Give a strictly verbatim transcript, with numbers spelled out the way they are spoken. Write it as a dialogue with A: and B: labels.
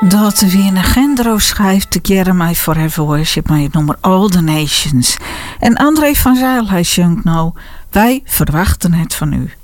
A: Dat Wiene Gendro schrijft Together My Forever Worship met het nummer All the Nations. En André van Zijl, hij zingt nou: wij verwachten het van u.